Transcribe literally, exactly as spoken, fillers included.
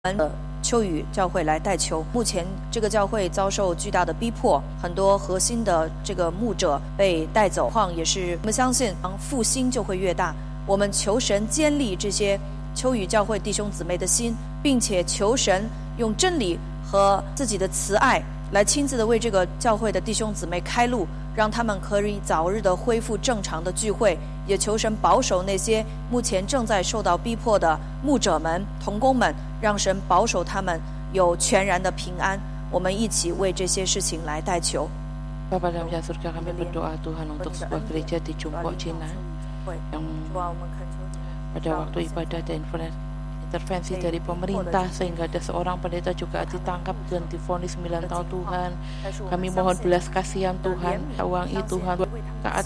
们的秋雨教会来代求。目前这个教会遭受巨大的逼迫，很多核心的这个牧者被带走，况也是我们相信复兴就会越大。我们求神坚立这些秋雨教会弟兄姊妹的心，并且求神用真理和自己的慈爱来亲自的为这个教会的弟兄姊妹开路，让他们可以早日的恢复正常的聚会。也求神保守那些目前正在受到逼迫的牧者们、同工们，让神保守他们有全然的平安。我们一起为这些事情来代求。 Bapa dalam surga, kami berdoa Tuhan untuk sebuah gereja di Chungkok, China yang pada waktu ibadah dan intervensi dari pemerintah sehingga ada seorang pendeta juga ditangkap dan divonis sembilan tahun. Tuhan, kami mohon belas kasihan Tuhan, uang itu Tuhan,